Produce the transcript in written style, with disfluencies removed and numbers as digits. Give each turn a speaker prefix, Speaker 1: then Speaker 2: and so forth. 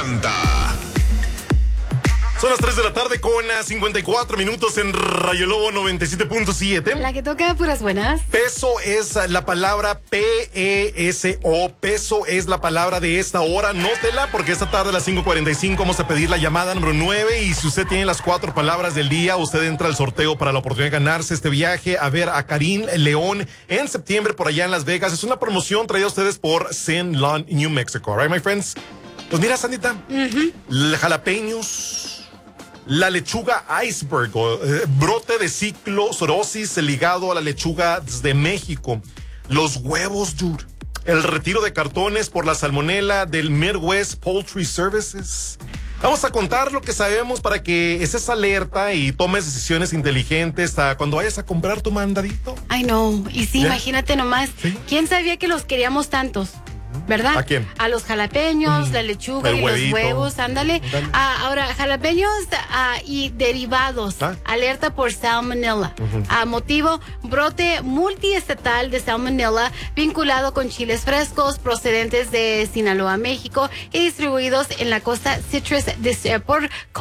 Speaker 1: encanta. Son las 3 de la tarde con 54 minutos en Rayo Lobo 97.7.
Speaker 2: La que toca puras buenas.
Speaker 1: Peso es la palabra P-E-S-O. Peso es la palabra de esta hora. Nótela porque esta tarde a las 5:45 vamos a pedir la llamada número 9. Y si usted tiene las 4 palabras del día, usted entra al sorteo para la oportunidad de ganarse este viaje a ver a Karim León en septiembre por allá en Las Vegas. Es una promoción traída a ustedes por St. Lon, New Mexico. Right, my friends? Pues mira, Sandita, jalapeños, la lechuga iceberg, brote de ciclosorosis ligado a la lechuga de México, los huevos, dude, el retiro de cartones por la salmonela del Midwest Poultry Services. Vamos a contar lo que sabemos para que estés alerta y tomes decisiones inteligentes cuando vayas a comprar tu mandadito.
Speaker 2: Ay, no. Y sí, imagínate nomás. ¿Sí? ¿Quién sabía que los queríamos tantos? ¿Verdad?
Speaker 1: ¿A quién?
Speaker 2: A los jalapeños, la lechuga y
Speaker 1: huevito,
Speaker 2: los huevos, ándale. Ahora, jalapeños y derivados. Alerta por salmonella. Motivo, brote multiestatal de salmonella vinculado con chiles frescos procedentes de Sinaloa, México y distribuidos en la costa citrus por